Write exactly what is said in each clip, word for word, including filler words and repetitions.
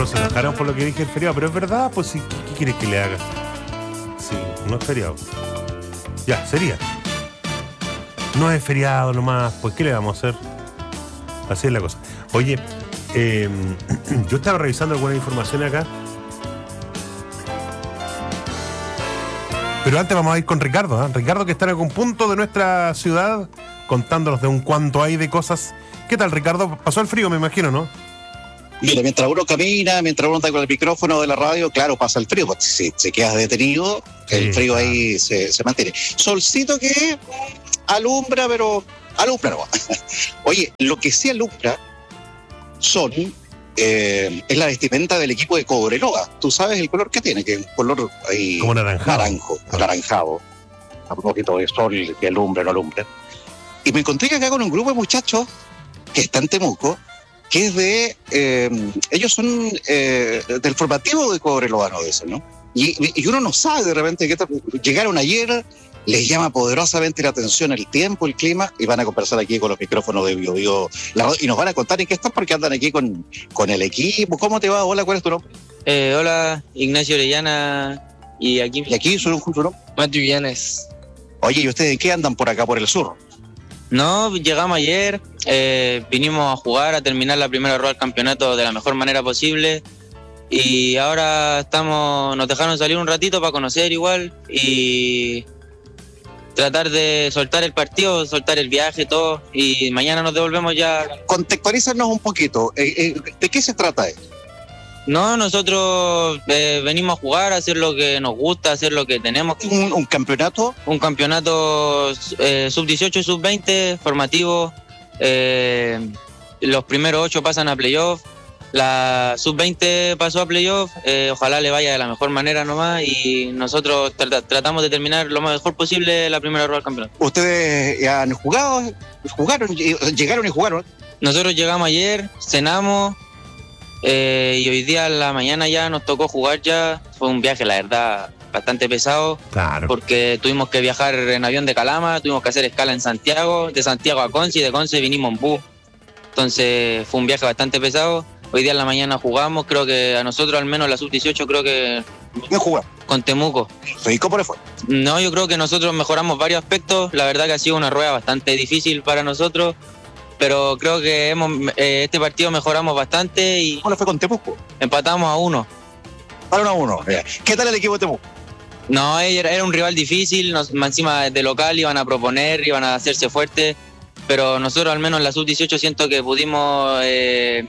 amigos se enojaron por lo que dije el feriado, pero es verdad, pues sí, ¿qué, qué quieres que le haga? Sí, no es feriado. Ya, sería. No es feriado nomás, pues ¿qué le vamos a hacer? Así es la cosa. Oye, eh, yo estaba revisando algunas informaciones acá. Pero antes vamos a ir con Ricardo, ¿eh? Ricardo, que está en algún punto de nuestra ciudad contándonos de un cuanto hay de cosas. ¿Qué tal, Ricardo? Pasó el frío, me imagino, ¿no? Mira, mientras uno camina, mientras uno está con el micrófono de la radio, claro, pasa el frío. Si se queda detenido, el Sí, frío claro. ahí se, se mantiene. Solcito que alumbra, pero alumbra no. Oye, lo que sí alumbra son eh, es la vestimenta del equipo de Cobreloa. Tú sabes el color que tiene, que es un color ahí Como naranjado. naranjo, anaranjado. Un poquito de sol que alumbra, no alumbra. Y me encontré acá con un grupo de muchachos que está en Temuco, que es de, eh, ellos son eh, del formativo de Cobreloa, ¿no? De eso, ¿no? Y, y uno no sabe de repente que llegaron ayer, les llama poderosamente la atención el tiempo, el clima, y van a conversar aquí con los micrófonos de Bio Bio, la, y nos van a contar en qué están, porque andan aquí con, con el equipo. ¿Cómo te va? Hola, ¿cuál es tu nombre? Eh, hola, Ignacio Orellana y aquí Y aquí su, su nombre. Mati Villanes. Oye, ¿y ustedes en qué andan por acá, por el sur? No, llegamos ayer, eh, vinimos a jugar, a terminar la primera rueda del campeonato de la mejor manera posible y ahora estamos, nos dejaron salir un ratito para conocer igual y tratar de soltar el partido, soltar el viaje, todo, y mañana nos devolvemos ya. Contextualízanos un poquito, eh, eh, ¿de qué se trata esto? No, nosotros eh, venimos a jugar, a hacer lo que nos gusta, a hacer lo que tenemos. ¿Un, un campeonato? Un campeonato eh, sub dieciocho y sub veinte, formativo. Eh, los primeros ocho pasan a playoff. La sub veinte pasó a playoff. Eh, ojalá le vaya de la mejor manera nomás. Y nosotros tra- tratamos de terminar lo mejor posible la primera rueda del campeonato. ¿Ustedes han jugado? ¿Jugaron? ¿Llegaron y jugaron? Nosotros llegamos ayer, cenamos. Eh, y hoy día en la mañana ya nos tocó jugar ya. Fue un viaje, la verdad, bastante pesado. Claro. Porque tuvimos que viajar en avión de Calama, tuvimos que hacer escala en Santiago, de Santiago a Conce y de Conce vinimos en bus. Entonces fue un viaje bastante pesado. Hoy día en la mañana jugamos, creo que a nosotros al menos la sub dieciocho creo que ¿Quién jugó? con Temuco. ¿Y cómo le fue? No, yo creo que nosotros mejoramos varios aspectos. La verdad que ha sido una rueda bastante difícil para nosotros, pero creo que hemos eh, este partido mejoramos bastante y ¿Cómo le fue con Temuco? empatamos a uno. Para uno a uno. ¿Qué tal el equipo de Temuco? No, era, era un rival difícil, nos, encima de local iban a proponer, iban a hacerse fuertes, pero nosotros al menos en la sub dieciocho siento que pudimos eh,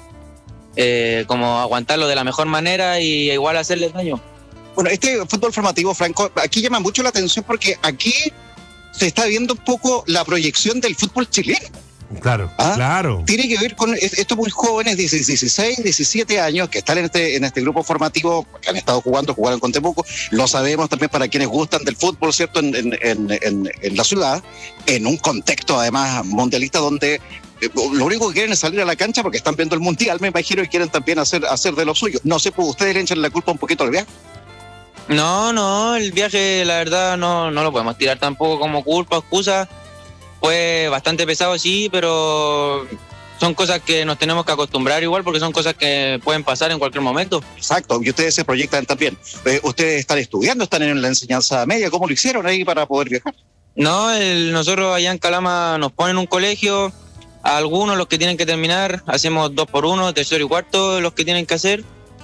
eh, como aguantarlo de la mejor manera y igual hacerles daño. Bueno, este fútbol formativo, Franco, aquí llama mucho la atención porque aquí se está viendo un poco la proyección del fútbol chileno. Claro, ¿Ah? claro. Tiene que ver con estos muy jóvenes, dieciséis, diecisiete años, que están en este, en este grupo formativo, que han estado jugando, jugaron con Temuco. Lo sabemos también para quienes gustan del fútbol, ¿cierto? En, en, en, en, en la ciudad, en un contexto además mundialista donde eh, lo único que quieren es salir a la cancha porque están viendo el mundial, me imagino, y quieren también hacer, hacer de lo suyo. No sé, pues ustedes le echan la culpa un poquito al viaje. No, no, el viaje la verdad no, no lo podemos tirar tampoco como culpa, excusa. Fue bastante pesado, sí, pero son cosas que nos tenemos que acostumbrar igual porque son cosas que pueden pasar en cualquier momento. Exacto, y ustedes se proyectan también. Eh, ustedes están estudiando, están en la enseñanza media, ¿cómo lo hicieron ahí para poder viajar? No, el, nosotros allá en Calama nos ponen un colegio, a algunos los que tienen que terminar, hacemos dos por uno, tercero y cuarto los que tienen que hacer,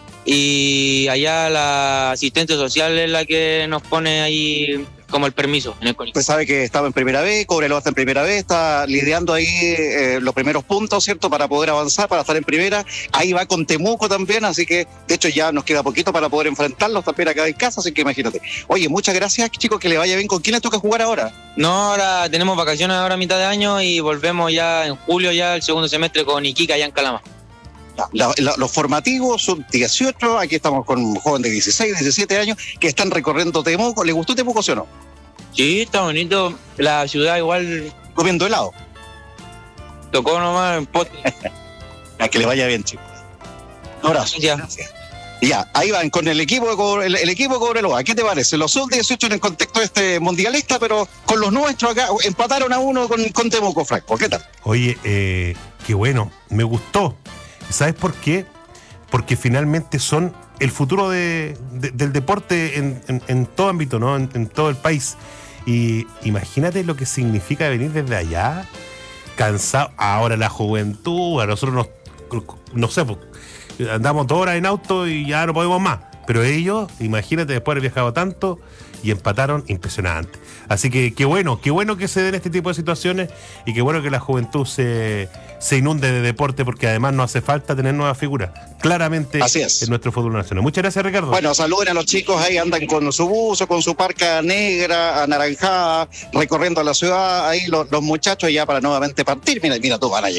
y allá la asistente social es la que nos pone ahí como el permiso en el colegio. Usted sabe que estaba en primera vez, Cobreloa está en primera vez, está lidiando ahí eh, los primeros puntos, ¿cierto? Para poder avanzar, para estar en primera. Ahí va con Temuco también, así que de hecho ya nos queda poquito para poder enfrentarlos también acá en casa, así que imagínate. Oye, muchas gracias, chicos, que le vaya bien. ¿Con quién les toca jugar ahora? No, ahora tenemos vacaciones ahora a mitad de año y volvemos ya en julio, ya el segundo semestre con Iquique allá en Calama. La, la, los formativos son dieciocho, aquí estamos con un joven de dieciséis, diecisiete años que están recorriendo Temuco. ¿Les gustó Temuco, sí o no? Sí, está bonito. La ciudad igual Comiendo helado. tocó nomás en pote. A que le vaya bien, chicos. Un abrazo. Ya. Gracias. Ya, ahí van con el equipo de Cobre- el, el equipo de Cobreloa. ¿Qué te parece? Los sub dieciocho en el contexto este mundialista, pero con los nuestros acá empataron a uno con, con Temuco, Franco. ¿Qué tal? Oye, eh, qué bueno, me gustó. ¿Sabes por qué? porque finalmente son el futuro de, de, del deporte en, en, en todo ámbito, ¿no? En, en todo el país. Y imagínate lo que significa venir desde allá, cansado. Ahora la juventud, a nosotros nos, no sé, pues, andamos dos horas en auto y ya no podemos más. Pero ellos, imagínate, después de haber viajado tanto y empataron, impresionante. Así que qué bueno, qué bueno que se den este tipo de situaciones y qué bueno que la juventud se, se inunde de deporte, porque además no hace falta tener nuevas figuras, claramente. Así es. En nuestro fútbol nacional. Muchas gracias, Ricardo. Bueno, saluden a los chicos, ahí andan con su buzo, con su parca negra, anaranjada, recorriendo la ciudad, ahí los, los muchachos ya para nuevamente partir. Mira, mira tú, van a llegar.